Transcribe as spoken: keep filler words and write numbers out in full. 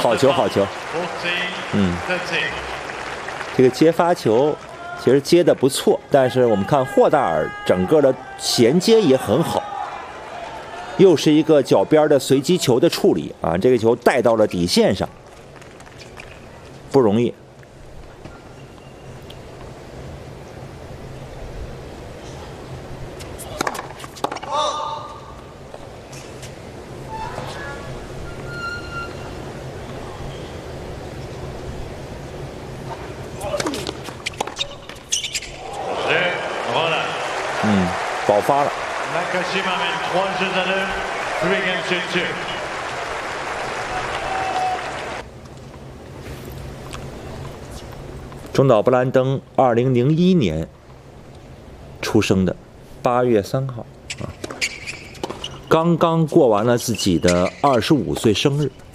好球，好球。嗯，这个接发球其实接的不错，但是我们看霍大尔整个的衔接也很好，又是一个脚边的随机球的处理啊，这个球带到了底线上，不容易。嗯，爆发了。中岛布兰登，二零零一年出生的，八月三号啊，刚刚过完了自己的二十五岁生日。